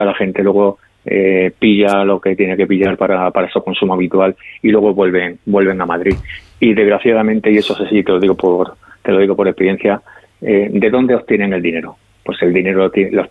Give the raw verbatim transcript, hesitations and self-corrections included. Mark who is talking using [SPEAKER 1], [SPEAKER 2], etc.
[SPEAKER 1] la gente luego eh, pilla lo que tiene que pillar para, para su consumo habitual y luego vuelven vuelven a Madrid. Y desgraciadamente, y eso sí te lo digo por te lo digo por experiencia, eh, ¿de dónde obtienen el dinero? Pues el dinero lo, lo